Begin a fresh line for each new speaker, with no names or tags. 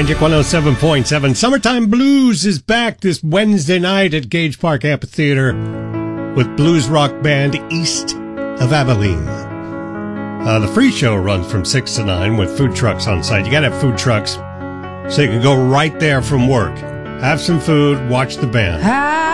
Magic 107.7. Summertime Blues is back this Wednesday night at Gage Park Amphitheater with blues rock band East of Abilene. The free show runs from 6 to 9 with food trucks on site. You got to have food trucks so you can go right there from work. Have some food, watch the band.